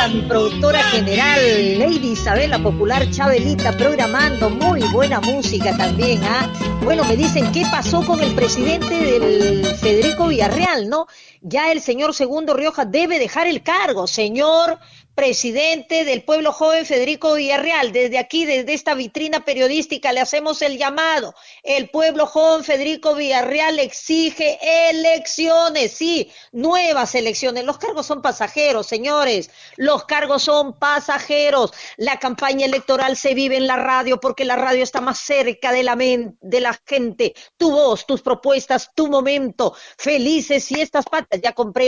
mi productora general, Lady Isabel, la popular Chabelita, programando muy buena música también, ¿ah? Bueno, me dicen, ¿qué pasó con el presidente del Federico Villarreal, no? Ya el señor Segundo Rioja debe dejar el cargo, señor presidente del pueblo joven Federico Villarreal. Desde aquí, desde esta vitrina periodística, le hacemos el llamado. El pueblo joven Federico Villarreal exige elecciones, sí, nuevas elecciones. Los cargos son pasajeros, señores. Los cargos son pasajeros. La campaña electoral se vive en la radio porque la radio está más cerca de de la gente. Tu voz, tus propuestas, tu momento. Felices fiestas patrias. Ya compré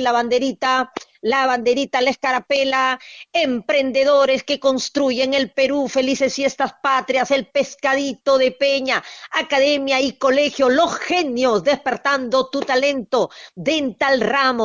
la banderita, la escarapela, emprendedores que construyen el Perú, felices fiestas patrias, el pescadito de Peña, academia y colegio, los genios despertando tu talento, Dental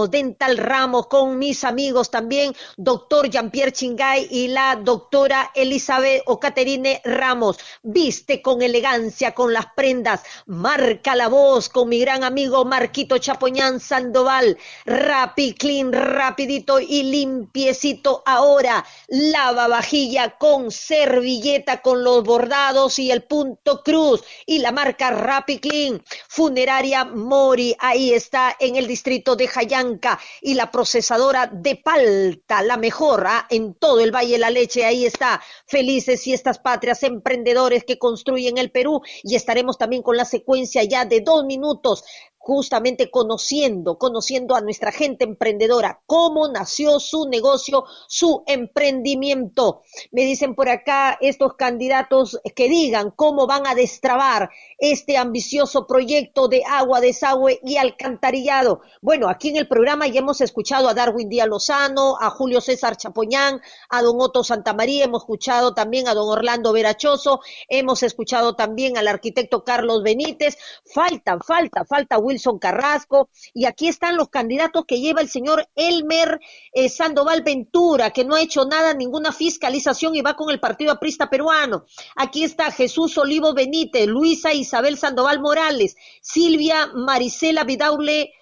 Ramos con mis amigos también, doctor Jean-Pierre Chingay y la doctora Elizabeth o Caterine Ramos, viste con elegancia, con las prendas, marca la voz con mi gran amigo Marquito Chapoñán Sandoval, Rapi Clean, rapidito y limpiecito ahora, lava vajilla con servilleta con los bordados y el punto cruz y la marca Rapi Clean, funeraria Mori, ahí está en el distrito de Jayanca y la procesadora de palta, la mejor en todo el Valle de la Leche, ahí está, felices fiestas patrias, emprendedores que construyen el Perú y estaremos también con la secuencia ya de 2 minutos justamente conociendo a nuestra gente emprendedora, cómo nació su negocio, su emprendimiento. Me dicen por acá estos candidatos que digan cómo van a destrabar este ambicioso proyecto de agua, desagüe y alcantarillado. Bueno, aquí en el programa ya hemos escuchado a Darwin Díaz Lozano, a Julio César Chapoñán, a don Otto Santamaría, hemos escuchado también a don Orlando Verachoso, hemos escuchado también al arquitecto Carlos Benítez, falta Wilson Carrasco, y aquí están los candidatos que lleva el señor Elmer Sandoval Ventura, que no ha hecho nada, ninguna fiscalización y va con el Partido Aprista Peruano. Aquí está Jesús Olivo Benítez, Luisa Isabel Sandoval Morales, Silvia Marisela Vidaurre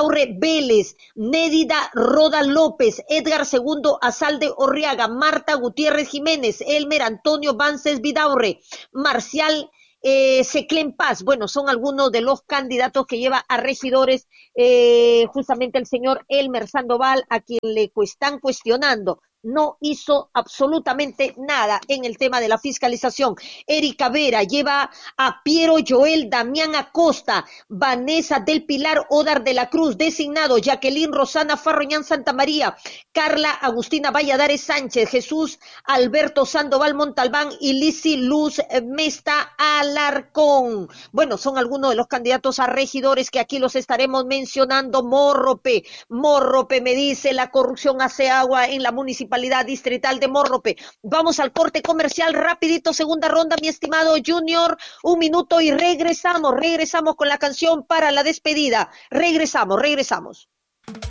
Vélez, Nédida Roda López, Edgar Segundo Azalde Orriaga, Marta Gutiérrez Jiménez, Elmer Antonio Vances Vidaurre, Marcial Seclen Paz, bueno, son algunos de los candidatos que lleva a regidores justamente el señor Elmer Sandoval, a quien le están cuestionando. No hizo absolutamente nada en el tema de la fiscalización. Erika Vera lleva a Piero Joel Damián Acosta, Vanessa del Pilar Odar de la Cruz, designado, Jacqueline Rosana Farroñán Santamaría, Carla Agustina Valladares Sánchez, Jesús Alberto Sandoval Montalbán y Lisi Luz Mesta Alarcón. Bueno, son algunos de los candidatos a regidores que aquí los estaremos mencionando. Morrope me dice, la corrupción hace agua en la municipalidad distrital de Morrope. Vamos al corte comercial rapidito, segunda ronda, mi estimado Junior, 1 minuto y regresamos con la canción para la despedida. Regresamos.